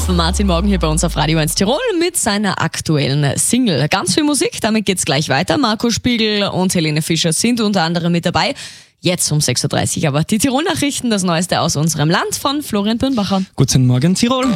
Martin Morgen hier bei uns auf Radio 1 Tirol mit seiner aktuellen Single. Ganz viel Musik, damit geht's gleich weiter. Marco Spiegel und Helene Fischer sind unter anderem mit dabei. Jetzt um 6.30 Uhr aber die Tirol-Nachrichten, das Neueste aus unserem Land von Florian Birnbacher. Guten Morgen, Tirol.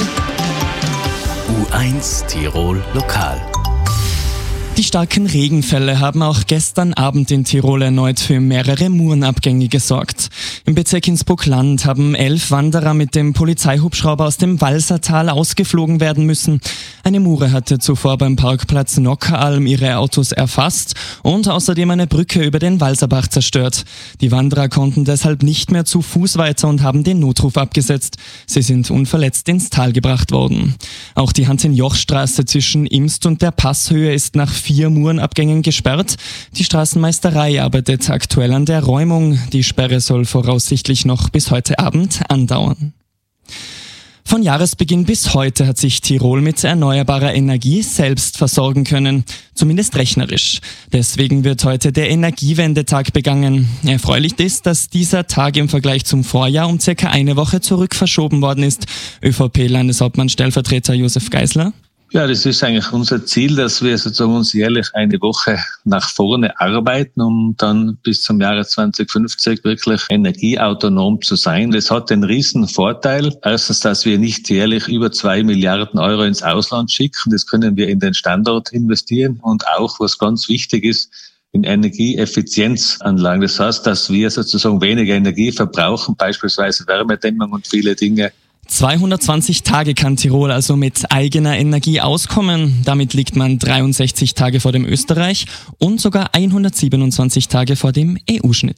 U1 Tirol Lokal. Die starken Regenfälle haben auch gestern Abend in Tirol erneut für mehrere Murenabgänge gesorgt. Im Bezirk Innsbruck-Land haben 11 Wanderer mit dem Polizeihubschrauber aus dem Walsertal ausgeflogen werden müssen. Eine Mure hatte zuvor beim Parkplatz Nockeralm ihre Autos erfasst und außerdem eine Brücke über den Walserbach zerstört. Die Wanderer konnten deshalb nicht mehr zu Fuß weiter und haben den Notruf abgesetzt. Sie sind unverletzt ins Tal gebracht worden. Auch die Hans-in-Joch-Straße zwischen Imst und der Passhöhe ist nach 4 Murenabgängen gesperrt. Die Straßenmeisterei arbeitet aktuell an der Räumung. Die Sperre soll voraussichtlich noch bis heute Abend andauern. Von Jahresbeginn bis heute hat sich Tirol mit erneuerbarer Energie selbst versorgen können, zumindest rechnerisch. Deswegen wird heute der Energiewendetag begangen. Erfreulich ist, dass dieser Tag im Vergleich zum Vorjahr um circa eine Woche zurück verschoben worden ist. ÖVP-Landeshauptmann-Stellvertreter Josef Geisler. Ja, das ist eigentlich unser Ziel, dass wir sozusagen uns jährlich eine Woche nach vorne arbeiten, um dann bis zum Jahre 2050 wirklich energieautonom zu sein. Das hat den riesen Vorteil. Erstens, dass wir nicht jährlich über 2 Milliarden Euro ins Ausland schicken. Das können wir in den Standort investieren und auch, was ganz wichtig ist, in Energieeffizienzanlagen. Das heißt, dass wir sozusagen weniger Energie verbrauchen, beispielsweise Wärmedämmung und viele Dinge. 220 Tage kann Tirol also mit eigener Energie auskommen. Damit liegt man 63 Tage vor dem Österreich und sogar 127 Tage vor dem EU-Schnitt.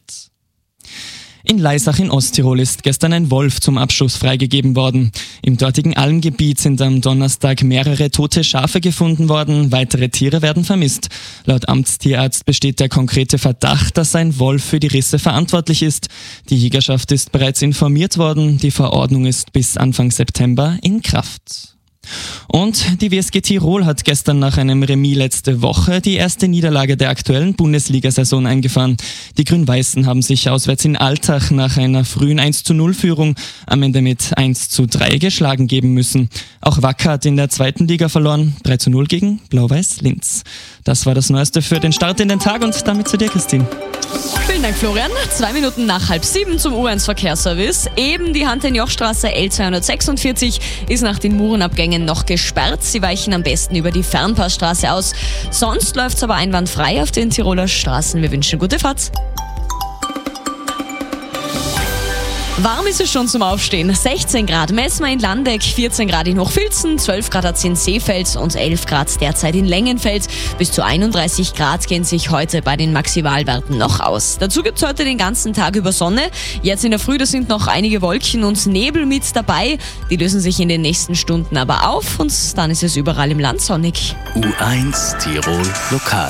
In Laisach in Osttirol ist gestern ein Wolf zum Abschuss freigegeben worden. Im dortigen Almgebiet sind am Donnerstag mehrere tote Schafe gefunden worden. Weitere Tiere werden vermisst. Laut Amtstierarzt besteht der konkrete Verdacht, dass ein Wolf für die Risse verantwortlich ist. Die Jägerschaft ist bereits informiert worden. Die Verordnung ist bis Anfang September in Kraft. Und die WSG Tirol hat gestern nach einem Remis letzte Woche die erste Niederlage der aktuellen Bundesliga-Saison eingefahren. Die Grün-Weißen haben sich auswärts in Altach nach einer frühen 1:0-Führung am Ende mit 1:3 geschlagen geben müssen. Auch Wacker hat in der zweiten Liga verloren, 3:0 gegen Blau-Weiß Linz. Das war das Neueste für den Start in den Tag und damit zu dir, Christine. Vielen Dank, Florian. 2 Minuten nach 6:30 zum U1 Verkehrsservice. Eben die Hans-in-Joch-Straße L246 ist nach den Murenabgängen noch gesperrt. Sie weichen am besten über die Fernpassstraße aus. Sonst läuft's aber einwandfrei auf den Tiroler Straßen. Wir wünschen gute Fahrt. Warm ist es schon zum Aufstehen. 16 Grad messen wir in Landeck, 14 Grad in Hochfilzen, 12 Grad hat es in Seefeld und 11 Grad derzeit in Längenfeld. Bis zu 31 Grad gehen sich heute bei den Maximalwerten noch aus. Dazu gibt es heute den ganzen Tag über Sonne. Jetzt in der Früh, da sind noch einige Wolken und Nebel mit dabei. Die lösen sich in den nächsten Stunden aber auf und dann ist es überall im Land sonnig. U1 Tirol Lokal.